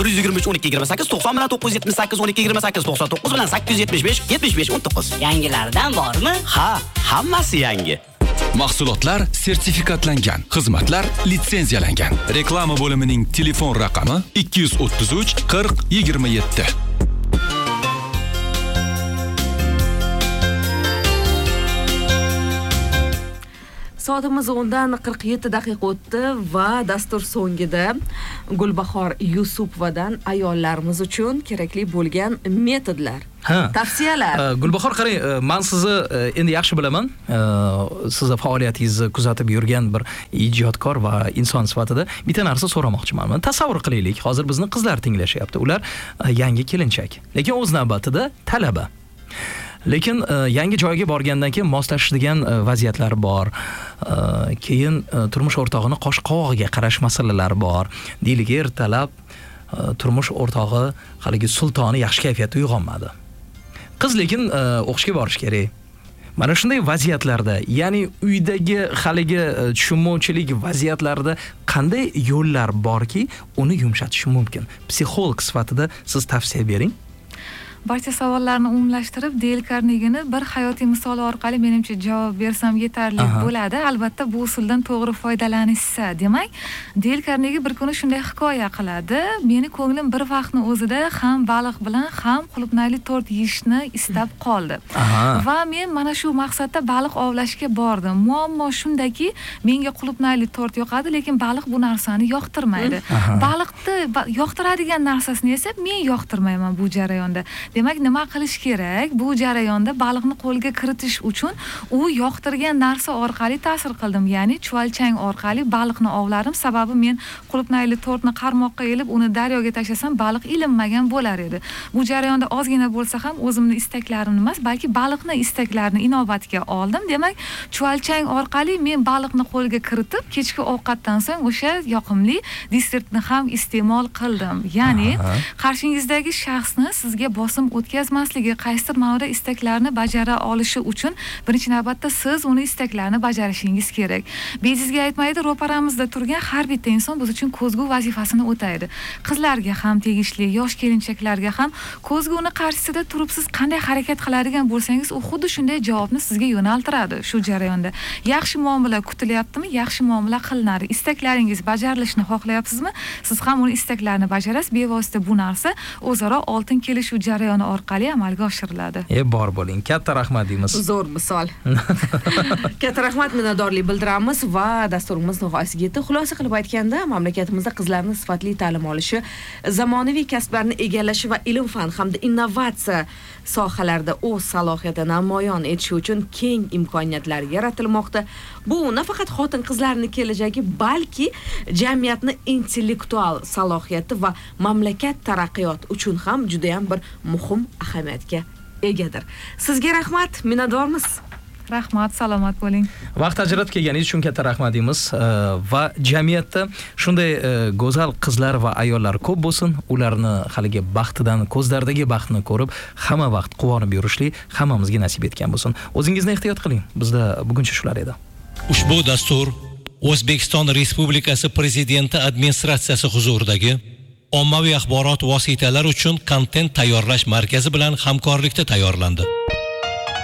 123 12 28 90 bilan 978 12 28 99 bilan 875 75 19. Yangilardan bormi? Ha, hammasi yangi. Mahsulotlar sertifikatlangan, xizmatlar litsenziyalangan. Reklama bo'limining telefon raqami 233 40 27. Soatimiz 10:47 daqiqa o'tdi va dastur so'ngida Gulbahor Yusupovadan ayollarimiz uchun kerakli bo'lgan metodlar, tavsiyalar. Gulbahor, qarang, men sizni endi yaxshi bilaman. Sizni faoliyatingizni kuzatib yurgan bir ijodkor va inson sifatida bitta narsa so'ramoqchiman. Tasavvur qilaylik, hozir bizni qizlar tinglashyapti. Ular yangi kelinchak, lekin o'z navbatida talaba. Lekin yangi joyga borgandan keyin moslashadigan vaziyatlar bor. Keyin turmush o'rtog'ini qosh qovog'iga qarash masalalari bor. Deylik, ertalab turmush o'rtog'i haligi sultoni yaxshi kayfiyatda uyg'onmadi. Qiz lekin o'qishga borish kerak. Mana shunday vaziyatlarda, ya'ni uydagi haligi tushunmovchilik vaziyatlarida qanday yo'llar borki, uni yumshatish mumkin? Psixolog sifatida siz tavsiya bering. Barcha savollarni umumlashtirib, Dale Carnegie'ni bir hayotiy misoli orqali menimcha javob bersam yetarli bo'ladi. Albatta bu usuldan to'g'ri foydalanishsa. Demak, Dale Carnegie bir kuni shunday hikoya qiladi. Meni ko'nglim bir vaqtning o'zida ham baliq bilan ham qulupnayli tort yeyishni istab qoldi. Va men mana shu maqsadda baliq ovlashga bordim. Muammo shundaki, menga qulupnayli tort yoqadi, lekin baliq bu narsani yoqtirmaydi. Baliqni yoqtiradigan narsasini esa men yoqtirmayman bu jarayonda. Demak, nima qilish kerak? Bu jarayonda baliqni qo'lga kiritish uchun u yoqtirgan narsa orqali ta'sir qildim. Ya'ni chuvalchang orqali baliqni ovladim. Sababi men qulupnayli tortni qarmoqqa elib, uni daryoga tashlasam baliq ilinmagan bo'lar edi. Bu jarayonda ozgina bo'lsa ham o'zimni istaklarimni emas, balki baliqni istaklarini inobatga oldim. Demak, chuvalchang orqali men baliqni qo'lga kiritib, kechki ovqatdan so'ng o'sha yoqimli desertni ham iste'mol qildim. Ya'ni qarshingizdagi shaxsni sizga bosim o'tkazmasligi, qaysidir ma'noda istaklarni bajara olishi uchun birinchi navbatda siz uni istaklarini bajarishingiz kerak. Bezizga aytmaydi, ro'paramizda turgan har bitta inson biz uchun ko'zgu vazifasini o'taydi. Qizlarga ham tegishli, yosh kelinchaklarga ham ko'zguni qarshisida turib siz qanday harakat qiladigan bo'lsangiz, u xuddi shunday javobni sizga yo'naltiradi shu jarayonda. Yaxshi muomala kutilyaptimi? Yaxshi muomala qilinadi. Istaklaringiz bajarilishini xohlayapsizmi? Siz ham uni istaklarini bajarasiz. Bevosita bu narsa o'zaro oltin kelishuv jarayoni orqali amalga oshiriladi. Bor bo'ling. Katta rahmat deymiz. Zo'r misol. Katta rahmat, minnatdorlik bildiramiz va dasturimiz nihoyasiga yetdi. Xulosa qilib aytganda, mamlakatimizda qizlarning sifatli ta'lim olishi, zamonaviy kasblarni egallashi va ilm-fan hamda innovatsiya sohalarida o'z salohiyatini namoyon etishi uchun keng imkoniyatlar yaratilmoqda. Bu nafaqat xotin-qizlarning kelajagi, balki jamiyatning intellektual salohiyati va mamlakat taraqqiyoti uchun ham juda ham bir muhim ahamiyatga egadir. Sizga rahmat, minnatdormiz. Rahmat, salomat bo'ling. Vaqt ajratib kelganingiz uchun katta rahmat deymiz va jamiyatda shunday go'zal qizlar va ayollar ko'p bo'lsin. Ularni haligi baxtidan, ko'zlaridagi baxtni ko'rib, hamma vaqt quvonib yurishlik hammamizga nasib etgan bo'lsin. O'zingizni ehtiyot qiling. Bizda buguncha shular edi. Ushbu dastur O'zbekiston Respublikasi Prezidenti administratsiyasi huzuridagi ommaviy axborot vositalari uchun kontent tayyorlash markazi bilan hamkorlikda tayyorlandi.